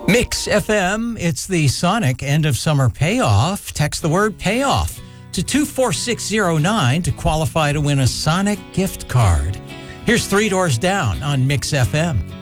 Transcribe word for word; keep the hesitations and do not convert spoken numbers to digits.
Mix F M, it's the Sonic end of summer payoff. Text the word payoff to two four six zero nine to qualify to win a Sonic gift card. Here's Three Doors Down on Mix F M.